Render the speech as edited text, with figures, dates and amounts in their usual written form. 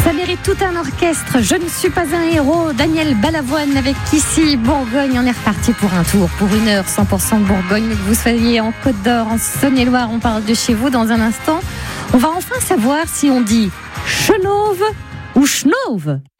Ça mérite tout un orchestre. Je ne suis pas un héros. Daniel Balavoine avec Ici Bourgogne. On est reparti pour un tour, pour 1 heure, 100% Bourgogne. Que vous soyez en Côte d'Or, en Saône-et-Loire, on parle de chez vous dans un instant. On va enfin savoir si on dit chenauve ou chenauve.